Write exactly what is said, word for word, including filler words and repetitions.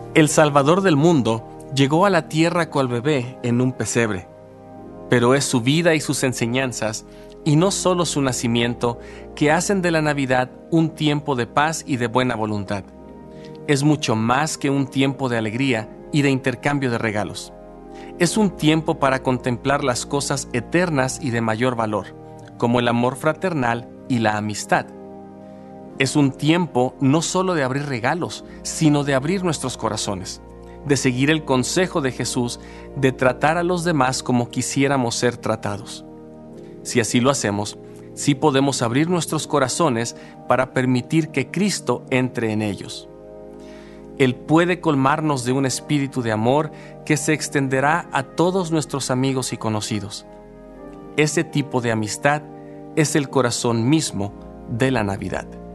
El Salvador del mundo llegó a la tierra cual bebé en un pesebre, pero es su vida y sus enseñanzas, y no solo su nacimiento, que hacen de la Navidad un tiempo de paz y de buena voluntad. Es mucho más que un tiempo de alegría y de intercambio de regalos. Es un tiempo para contemplar las cosas eternas y de mayor valor, como el amor fraternal y la amistad. Es un tiempo no solo de abrir regalos, sino de abrir nuestros corazones, de seguir el consejo de Jesús de tratar a los demás como quisiéramos ser tratados. Si así lo hacemos, sí podemos abrir nuestros corazones para permitir que Cristo entre en ellos. Él puede colmarnos de un espíritu de amor que se extenderá a todos nuestros amigos y conocidos. Ese tipo de amistad es el corazón mismo de la Navidad.